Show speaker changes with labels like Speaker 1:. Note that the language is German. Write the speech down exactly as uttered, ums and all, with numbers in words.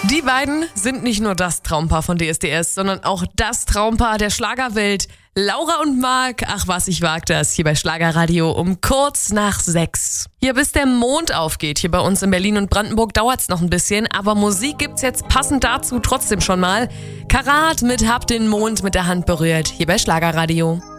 Speaker 1: Die beiden sind nicht nur das Traumpaar von D S D S, sondern auch das Traumpaar der Schlagerwelt. Laura und Marc, ach was, ich wag das, hier bei Schlagerradio um kurz nach sechs. Hier bis der Mond aufgeht, hier bei uns in Berlin und Brandenburg dauert's noch ein bisschen, aber Musik gibt's jetzt passend dazu trotzdem schon mal. Karat mit Hab den Mond mit der Hand berührt, hier bei Schlagerradio.